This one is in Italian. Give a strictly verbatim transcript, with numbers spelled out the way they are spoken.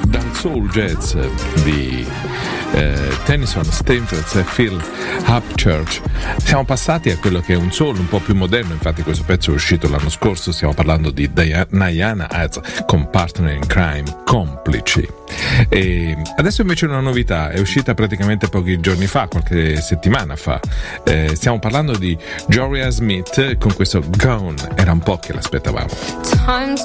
dal soul jazz di eh, Tennyson, Steinfeld e Phil Upchurch siamo passati a quello che è un soul un po' più moderno. Infatti questo pezzo è uscito l'anno scorso, stiamo parlando di Diana Az con Partner in Crime, Complici. E adesso invece una novità, è uscita praticamente pochi giorni fa, qualche settimana fa. Eh, stiamo parlando di Jorja Smith con questo Gone, era un po' che l'aspettavamo. Times